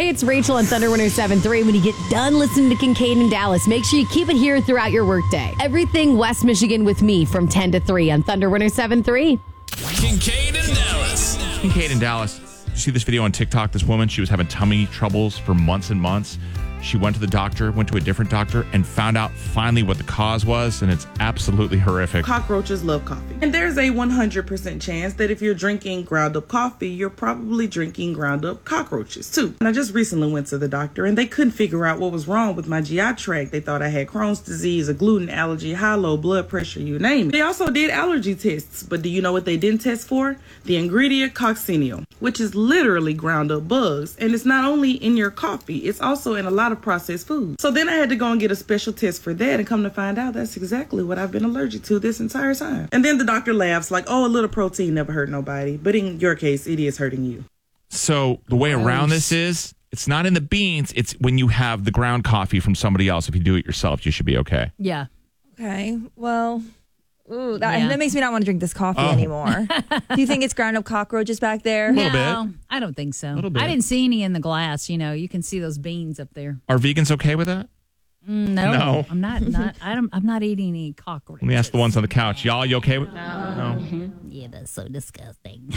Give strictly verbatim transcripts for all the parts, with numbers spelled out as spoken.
Hey, it's Rachel on Thunder one oh seven point three. When you get done listening to Kincaid and Dallas, make sure you keep it here throughout your workday. Everything West Michigan with me from ten to three on Thunder one oh seven point three. Kincaid and Dallas. Kincaid and Dallas. Did you see this video on TikTok? This woman, she was having tummy troubles for months and months. She went to the doctor, went to a different doctor, and found out finally what the cause was, and it's absolutely horrific. Cockroaches love coffee. And there's a one hundred percent chance that if you're drinking ground up coffee, you're probably drinking ground up cockroaches too. And I just recently went to the doctor, and they couldn't figure out what was wrong with my G I tract. They thought I had Crohn's disease, a gluten allergy, high, low blood pressure, you name it. They also did allergy tests, but do you know what they didn't test for? The ingredient coccineal, which is literally ground up bugs. And it's not only in your coffee, it's also in a lot of processed food. So then I had to go and get a special test for that, and come to find out that's exactly what I've been allergic to this entire time. And then the doctor laughs like, oh, a little protein never hurt nobody. But in your case, it is hurting you. So the way around this is, it's not in the beans. It's when you have the ground coffee from somebody else. If you do it yourself, you should be okay. Yeah. Okay. Well, ooh, that, Yeah. that makes me not want to drink this coffee Oh. anymore. Do you think it's ground up cockroaches back there? A little no, bit. I don't think so. Little bit. I didn't see any in the glass. You know, you can see those beans up there. Are vegans okay with that? Mm, No, No. I'm not. Not. I don't. I'm not eating any cockroaches. Let me ask the ones on the couch. Y'all, you okay with No. Yeah, that's so disgusting.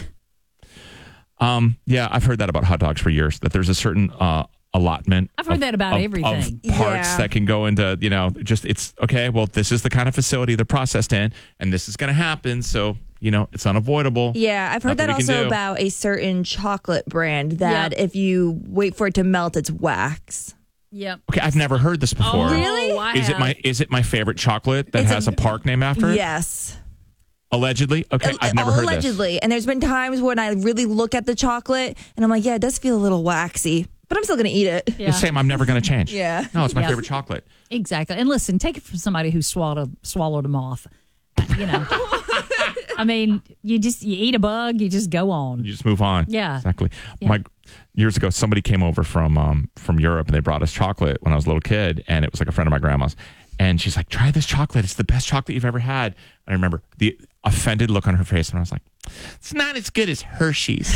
Um, yeah, I've heard that about hot dogs for years, that there's a certain uh, allotment. I've heard of- that about of- everything. Of parts Yeah. that can go into, you know, just it's okay. Well, this is the kind of facility they're processed in, and this is going to happen. So, you know, it's unavoidable. Yeah, I've heard Nothing that we can also do. about a certain chocolate brand that Yep. if you wait for it to melt, it's wax. Yep. Okay, I've never heard this before. Really? Oh, I Is it have. my is it my favorite chocolate that It's has a, a- park name after it? Yes. Allegedly? Okay, I've never heard this. Allegedly. And there's been times when I really look at the chocolate and I'm like, yeah, it does feel a little waxy, but I'm still going to eat it. Yeah. The same, I'm never going to change. Yeah. No, it's my Yeah. favorite chocolate. Exactly. And listen, take it from somebody who swallowed swallowed a moth. You know. I mean, you just you eat a bug, you just go on. You just move on. Yeah. Exactly. Yeah. My years ago, somebody came over from um, from Europe, and they brought us chocolate when I was a little kid, and it was like a friend of my grandma's. And she's like, "Try this chocolate. It's the best chocolate you've ever had." And I remember the offended look on her face, and I was like, "It's not as good as Hershey's."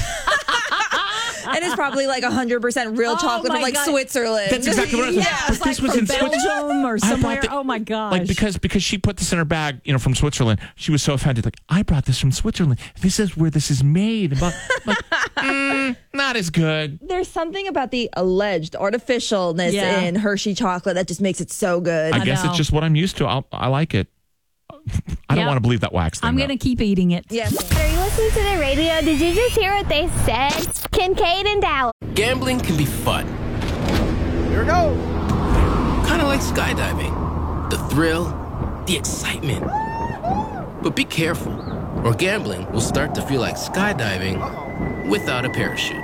And it's probably like one hundred percent real Oh chocolate my from like God. Switzerland. That's exactly what it was. Yeah. But this was from in Switzerland. Belgium or I brought somewhere. the- Oh my gosh. Like because because she put this in her bag, you know, from Switzerland. She was so offended. Like, I brought this from Switzerland. This is where this is made. But like, mm, not as good. There's something about the alleged artificialness Yeah. in Hershey chocolate that just makes it so good. I, guess know. it's just what I'm used to. I'll, I like it. I don't Yep. want to believe that wax thing. I'm though. going to keep eating it. Yes. Are you listening to the radio? Did you just hear what they said? Kincaid and Dallas. Gambling can be fun. Here we go. Kind of like skydiving. The thrill, the excitement. But be careful, or gambling will start to feel like skydiving without a parachute.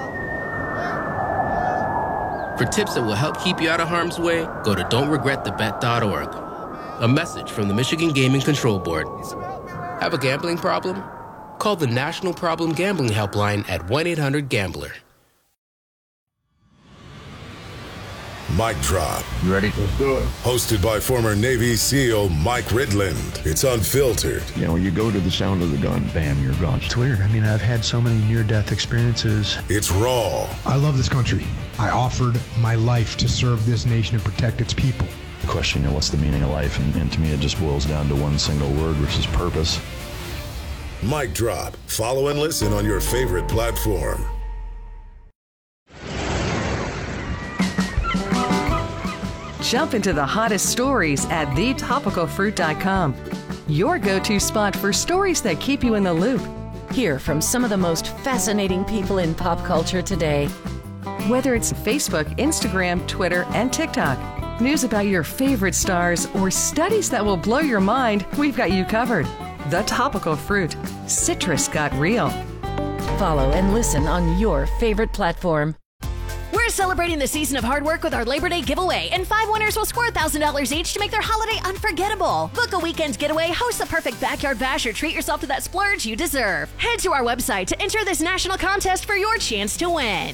For tips that will help keep you out of harm's way, go to don't regret the bet dot org. A message from the Michigan Gaming Control Board. Have a gambling problem? Call the National Problem Gambling Helpline at one eight hundred gambler. Mic Drop. You ready? Let's do it. Hosted by former Navy SEAL Mike Ridland. It's unfiltered. You know, you go to the sound of the gun, bam, you're gone. It's weird. I mean, I've had so many near-death experiences. It's raw. I love this country. I offered my life to serve this nation and protect its people. Question, you know, what's the meaning of life? And, and to me, it just boils down to one single word, which is purpose. Mic Drop. Follow and listen on your favorite platform. Jump into the hottest stories at the topical fruit dot com. Your go-to spot for stories that keep you in the loop. Hear from some of the most fascinating people in pop culture today. Whether it's Facebook, Instagram, Twitter, and TikTok, news about your favorite stars, or studies that will blow your mind, we've got you covered. The Topical Fruit. Citrus got real. Follow and listen on your favorite platform. We're celebrating the season of hard work with our Labor Day giveaway, and five winners will score one thousand dollars each to make their holiday unforgettable. Book a weekend getaway, host the perfect backyard bash, or treat yourself to that splurge you deserve. Head to our website to enter this national contest for your chance to win.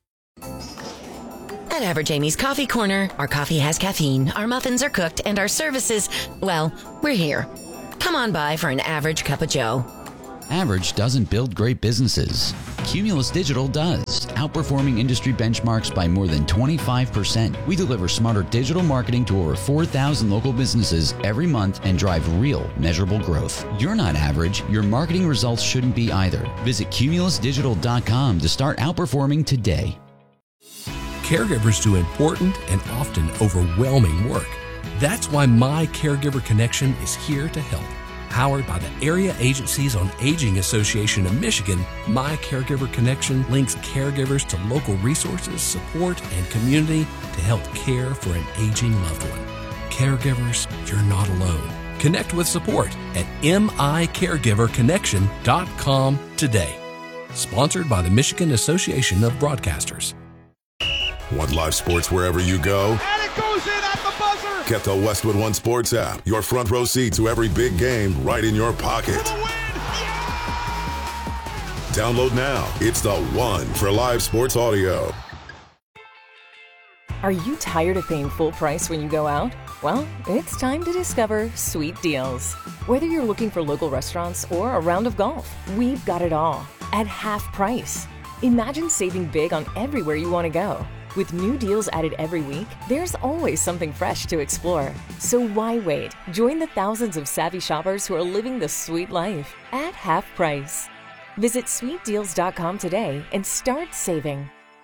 At Average Amy's Coffee Corner, our coffee has caffeine, our muffins are cooked, and our services, well, we're here. Come on by for an average cup of joe. Average doesn't build great businesses. Cumulus Digital does. outperforming industry benchmarks by more than twenty-five percent. We deliver smarter digital marketing to over four thousand local businesses every month and drive real, measurable growth. You're not average. Your marketing results shouldn't be either. Visit cumulus digital dot com to start outperforming today. Caregivers do important and often overwhelming work. That's why My Caregiver Connection is here to help. Powered by the Area Agencies on Aging Association of Michigan, My Caregiver Connection links caregivers to local resources, support, and community to help care for an aging loved one. Caregivers, you're not alone. Connect with support at mi caregiver connection dot com today. Sponsored by the Michigan Association of Broadcasters. Want live sports wherever you go? And it goes in at the buzzer! Get the Westwood One Sports app. Your front row seat to every big game right in your pocket. Yeah! Download now. It's the one for live sports audio. Are you tired of paying full price when you go out? Well, it's time to discover Sweet Deals. Whether you're looking for local restaurants or a round of golf, we've got it all at half price. Imagine saving big on everywhere you want to go. With new deals added every week, there's always something fresh to explore. So why wait? Join the thousands of savvy shoppers who are living the sweet life at half price. Visit sweet deals dot com today and start saving.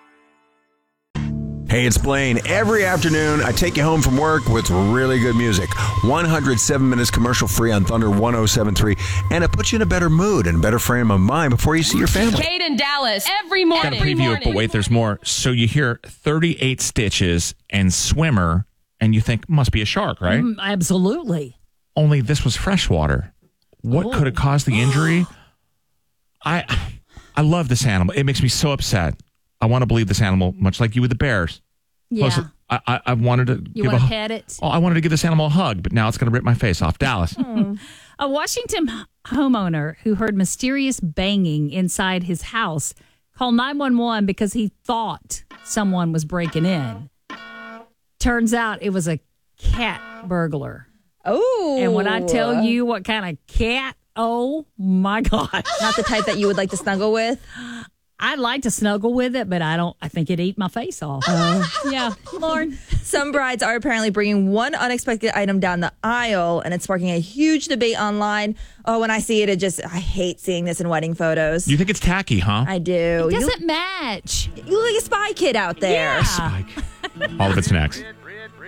Hey, it's Blaine. Every afternoon, I take you home from work with really good music. one hundred seven minutes commercial free on Thunder one oh seven point three. And it puts you in a better mood and a better frame of mind before you see your family. Kate in Dallas, every morning. Got a preview it, but wait, there's more. So you hear thirty-eight stitches and swimmer, and you think, must be a shark, right? Mm, absolutely. Only this was freshwater. What oh. could have caused the injury? I I love this animal. It makes me so upset. I want to believe this animal, much like you with the bears. Yeah. Plus, I, I, I wanted to you give want a to pet it? Oh, I wanted to give this animal a hug, but now it's going to rip my face off. Dallas. Oh. A Washington homeowner who heard mysterious banging inside his house called nine one one because he thought someone was breaking in. Turns out it was a cat burglar. Oh. And when I tell you what kind of cat, oh my gosh. Not the type that you would like to snuggle with? I'd like to snuggle with it, but I don't. I think it'd eat my face off. Uh, yeah, Lauren. Some brides are apparently bringing one unexpected item down the aisle, and it's sparking a huge debate online. Oh, when I see it, it just I hate seeing this in wedding photos. You think it's tacky, huh? I do. It doesn't you, match. You look like a spy kid out there. Yeah. Spike. All of it's next.